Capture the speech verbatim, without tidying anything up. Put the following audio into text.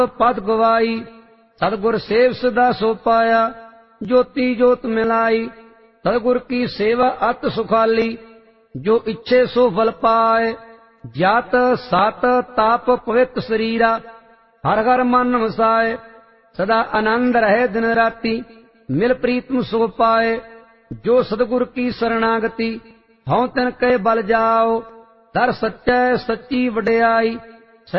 पद गवाई, सतगुर सेव सदा सो पाया। ज्योति जोत मिलाई, सतगुर की सेवा अत सुखाली। जो इच्छे सो फल पाए, जात सात ताप पवित शरीरा। हर हर मन वसाए, सदा आनंद रहे दिन राति। मिल प्रीतम सो पाए, जो सतगुर की शरणागति। हौं तिन के बल जाओ, दर सच्चै सच्ची वडियाई।